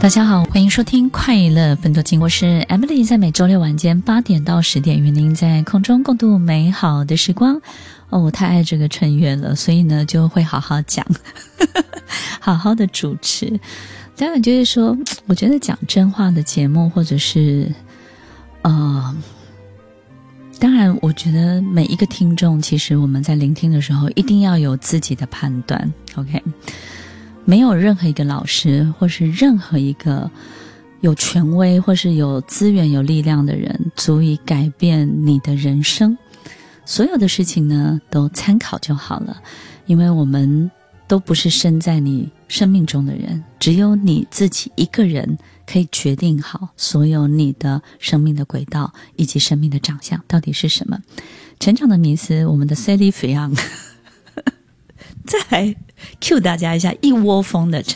大家好，欢迎收听快乐分多金，我是 Emily， 在每周六晚间8点到10点与您在空中共度美好的时光。我太爱这个成员了，所以呢就会好好讲好好的主持。当然就是说，我觉得讲真话的节目，或者是当然我觉得每一个听众，其实我们在聆听的时候一定要有自己的判断 OK，没有任何一个老师或是任何一个有权威或是有资源有力量的人足以改变你的人生。所有的事情呢都参考就好了，因为我们都不是生在你生命中的人，只有你自己一个人可以决定好所有你的生命的轨道以及生命的长相到底是什么。成长的迷思，我们的 Sally Fiang 再来 cue 大家一下，一窝蜂的